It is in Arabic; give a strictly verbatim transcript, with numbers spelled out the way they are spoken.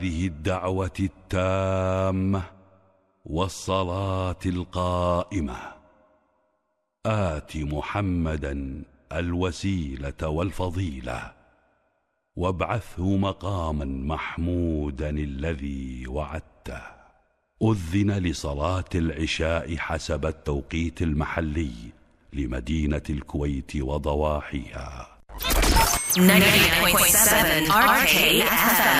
هذه الدعوة التامة والصلاة القائمة آت محمدا الوسيلة والفضيلة وابعثه مقاما محمودا الذي وعدته. أذن لصلاة العشاء حسب التوقيت المحلي لمدينة الكويت وضواحيها. ninety-nine point seven R K F M